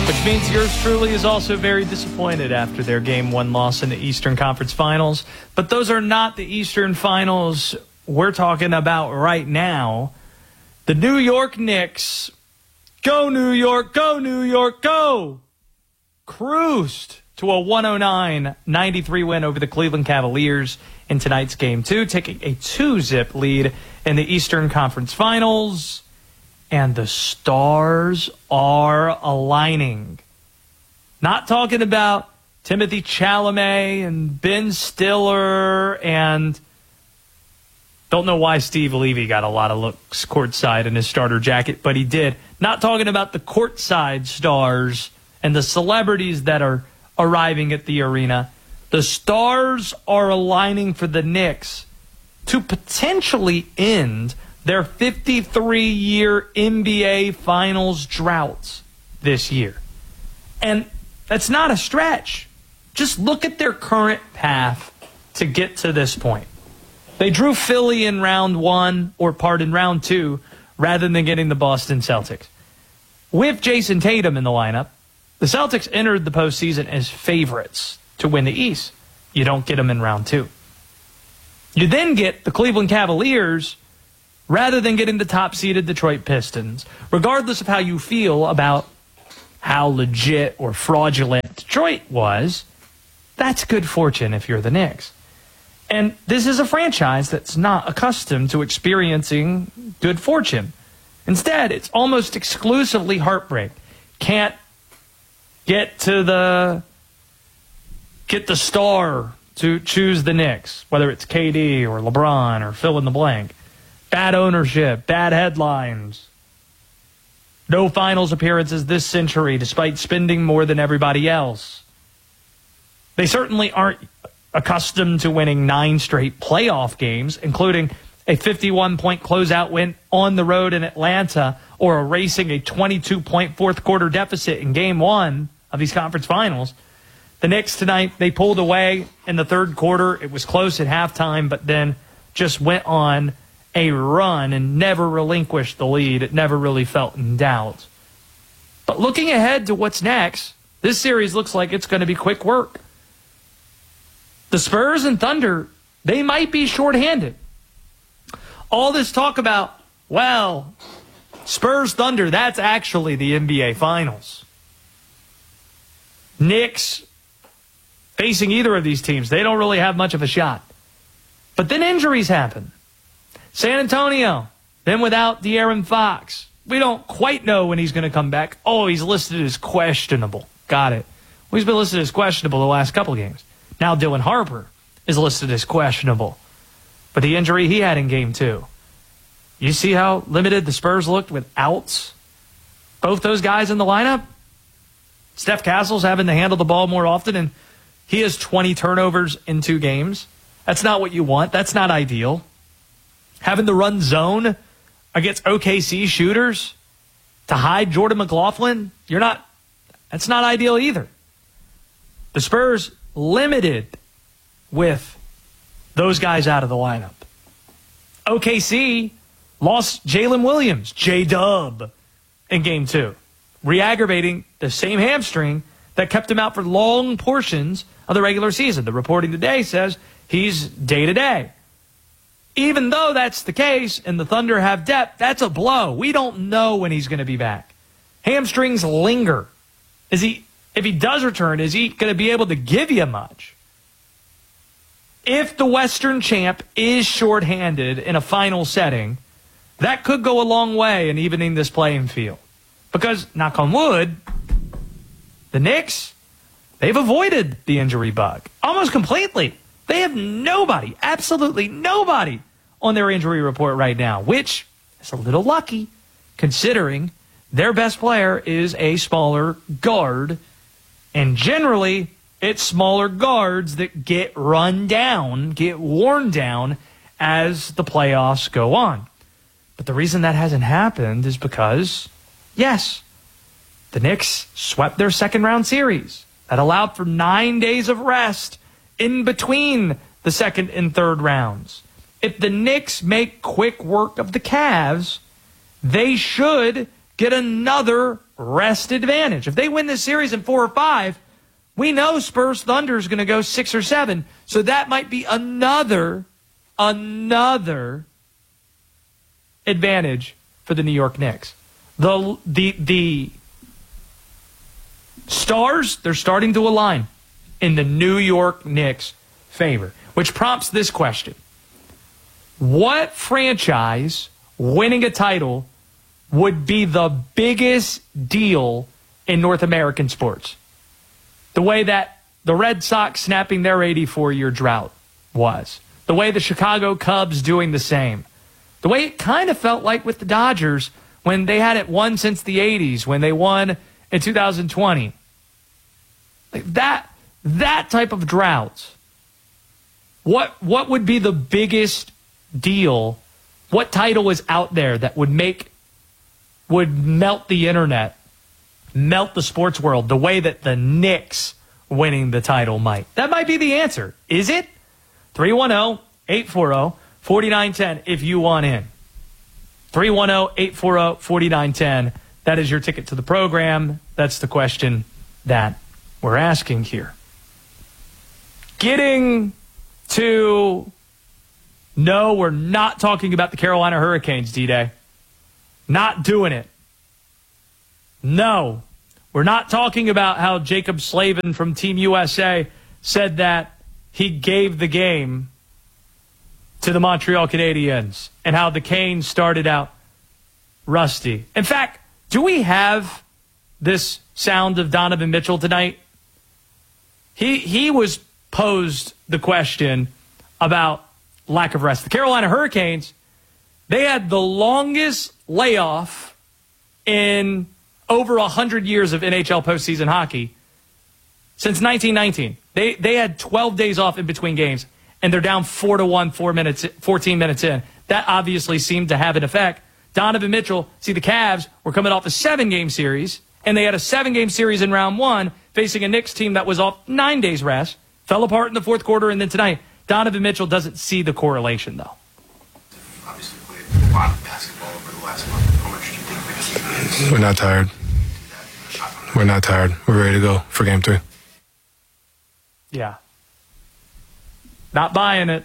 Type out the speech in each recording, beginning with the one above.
Which means yours truly is also very disappointed after their Game 1 loss in the Eastern Conference Finals. But those are not the Eastern Finals we're talking about right now. The New York Knicks, go New York, go New York, go! Cruised to a 109-93 win over the Cleveland Cavaliers in tonight's Game 2, taking a 2-zip lead in the Eastern Conference Finals. And the stars are aligning. Not talking about Timothy Chalamet and Ben Stiller and don't know why Steve Levy got a lot of looks courtside in his starter jacket, but he did. Not talking about the courtside stars and the celebrities that are arriving at the arena. The stars are aligning for the Knicks to potentially end their 53-year NBA Finals droughts this year. And that's not a stretch. Just look at their current path to get to this point. They drew Philly in round 2, rather than getting the Boston Celtics. With Jason Tatum in the lineup, the Celtics entered the postseason as favorites to win the East. You don't get them in round 2. You then get the Cleveland Cavaliers rather than getting the top-seeded Detroit Pistons. Regardless of how you feel about how legit or fraudulent Detroit was, that's good fortune if you're the Knicks. And this is a franchise that's not accustomed to experiencing good fortune. Instead, it's almost exclusively heartbreak. Can't get the star to choose the Knicks, whether it's KD or LeBron or fill in the blank. Bad ownership, bad headlines. No finals appearances this century despite spending more than everybody else. They certainly aren't accustomed to winning 9 straight playoff games, including a 51-point closeout win on the road in Atlanta or erasing a 22-point fourth-quarter deficit in Game 1 of these conference finals. The Knicks tonight, they pulled away in the third quarter. It was close at halftime, but then just went on a run and never relinquished the lead. It never really felt in doubt. But looking ahead to what's next, this series looks like it's going to be quick work. The Spurs and Thunder, they might be shorthanded. All this talk about, well, Spurs Thunder, that's actually the NBA Finals. Knicks facing either of these teams, they don't really have much of a shot. But then injuries happen. San Antonio, then without De'Aaron Fox. We don't quite know when he's going to come back. Oh, he's listed as questionable. Got it. Well, he's been listed as questionable the last couple games. Now Dylan Harper is listed as questionable. But the injury he had in Game 2. You see how limited the Spurs looked without both those guys in the lineup? Steph Castle's having to handle the ball more often, and he has 20 turnovers in 2 games. That's not what you want. That's not ideal. Having to run zone against OKC shooters to hide Jordan McLaughlin, that's not ideal either. The Spurs limited with those guys out of the lineup. OKC lost Jalen Williams, J-Dub, in Game 2, re-aggravating the same hamstring that kept him out for long portions of the regular season. The reporting today says he's day-to-day. Even though that's the case and the Thunder have depth, that's a blow. We don't know when he's going to be back. Hamstrings linger. If he does return, is he going to be able to give you much? If the Western champ is shorthanded in a final setting, that could go a long way in evening this playing field. Because, knock on wood, the Knicks, they've avoided the injury bug almost completely. They have nobody, absolutely nobody, on their injury report right now, which is a little lucky considering their best player is a smaller guard. And generally, it's smaller guards that get run down, get worn down as the playoffs go on. But the reason that hasn't happened is because, yes, the Knicks swept their second-round series. That allowed for 9 days of rest in between the second and third rounds. If the Knicks make quick work of the Cavs, they should get another rest advantage. If they win this series in 4 or 5, we know Spurs Thunder is going to go 6 or 7. So that might be another advantage for the New York Knicks. The stars, they're starting to align in the New York Knicks' favor, which prompts this question. What franchise winning a title would be the biggest deal in North American sports? The way that the Red Sox snapping their 84-year drought was. The way the Chicago Cubs doing the same. The way it kind of felt like with the Dodgers when they hadn't won since the 80s, when they won in 2020. Like that type of drought. What would be the biggest deal? What title is out there that would melt the internet, melt the sports world the way that the Knicks winning the title might? That might be the answer. Is it? 310-840-4910 if you want in. 310-840-4910. That is your ticket to the program. That's the question that we're asking here. Getting to... No, we're not talking about the Carolina Hurricanes, D-Day. Not doing it. No, we're not talking about how Jacob Slavin from Team USA said that he gave the game to the Montreal Canadiens and how the Canes started out rusty. In fact, do we have this sound of Donovan Mitchell tonight? He was posed the question about lack of rest. The Carolina Hurricanes, they had the longest layoff in over 100 years of NHL postseason hockey since 1919. They had 12 days off in between games, and they're down 4-1, 14 minutes in. That obviously seemed to have an effect. Donovan Mitchell, see, the Cavs were coming off a 7-game series, and they had a 7-game series in round 1 facing a Knicks team that was off 9 days rest, fell apart in the fourth quarter, and then tonight, Donovan Mitchell doesn't see the correlation, though. Obviously played a lot of basketball over the last month. How much do you think because we're not tired. We're not tired. We're ready to go for game 3. Yeah. Not buying it.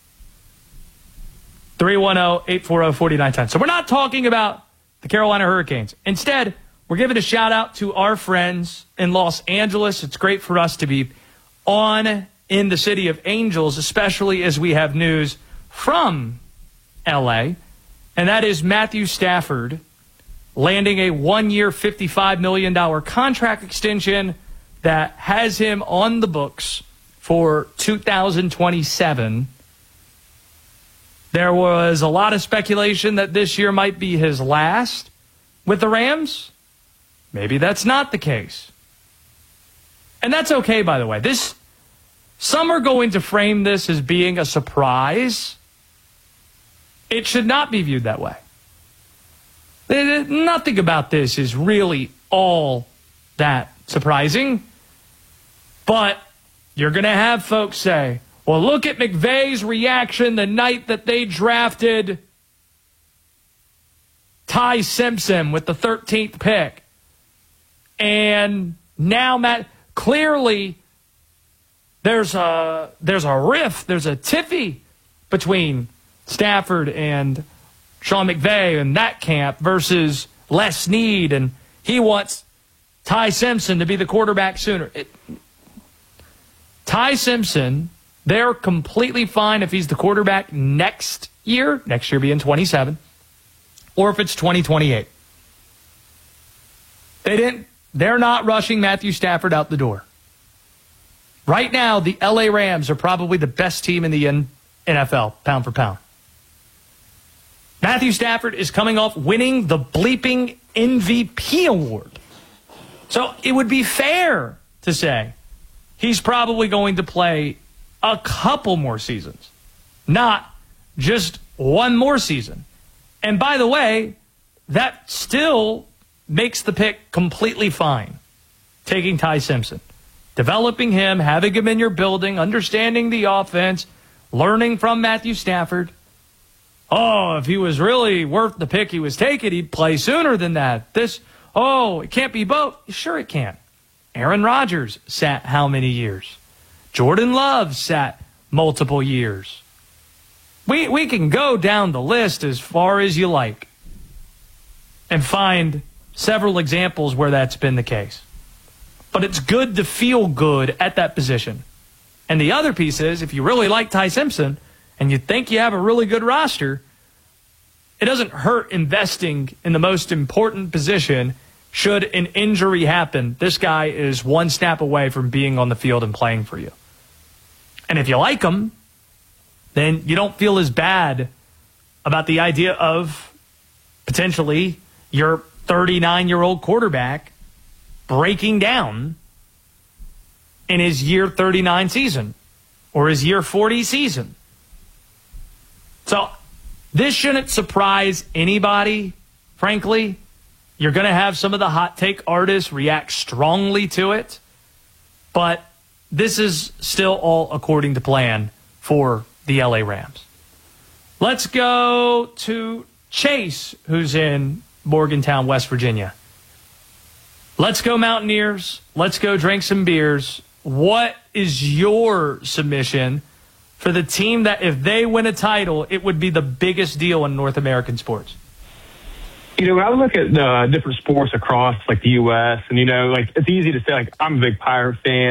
310-840-4910. So we're not talking about the Carolina Hurricanes. Instead, we're giving a shout out to our friends in Los Angeles. It's great for us to be on in the city of Angels, especially as we have news from LA. And that is Matthew Stafford landing a 1-year, $55 million contract extension that has him on the books for 2027. There was a lot of speculation that this year might be his last with the Rams. Maybe that's not the case. And that's okay, by the way. Some are going to frame this as being a surprise. It should not be viewed that way. Nothing about this is really all that surprising. But you're going to have folks say, well, look at McVay's reaction the night that they drafted Ty Simpson with the 13th pick. And now, Matt, clearly there's a rift, there's a tiffy between Stafford and Sean McVay and that camp versus Les Snead, and he wants Ty Simpson to be the quarterback sooner. Ty Simpson, they're completely fine if he's the quarterback next year being 27, or if it's 2028. They're not rushing Matthew Stafford out the door. Right now, the LA Rams are probably the best team in the NFL, pound for pound. Matthew Stafford is coming off winning the bleeping MVP award. So it would be fair to say he's probably going to play a couple more seasons, not just one more season. And by the way, that still makes the pick completely fine, taking Ty Simpson. Developing him, having him in your building, understanding the offense, learning from Matthew Stafford. Oh, if he was really worth the pick he was taking, he'd play sooner than that. oh, it can't be both. Sure it can. Aaron Rodgers sat how many years? Jordan Love sat multiple years. We can go down the list as far as you like and find several examples where that's been the case. But it's good to feel good at that position. And the other piece is, if you really like Ty Simpson and you think you have a really good roster, it doesn't hurt investing in the most important position. Should an injury happen, this guy is one snap away from being on the field and playing for you. And if you like him, then you don't feel as bad about the idea of potentially your 39-year-old quarterback breaking down in his year 39 season or his year 40 season. So this shouldn't surprise anybody, frankly. You're going to have some of the hot take artists react strongly to it, but this is still all according to plan for the LA Rams. Let's go to Chase, who's in Morgantown, West Virginia. Let's go Mountaineers. Let's go drink some beers. What is your submission for the team that if they win a title, it would be the biggest deal in North American sports? You know, when I look at the different sports across, like, the U.S., and, you know, like, it's easy to say, like, I'm a big Pirate fan.